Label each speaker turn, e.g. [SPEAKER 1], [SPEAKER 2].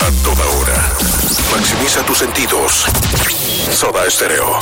[SPEAKER 1] a toda hora. Maximiza tus sentidos. Soda Stereo.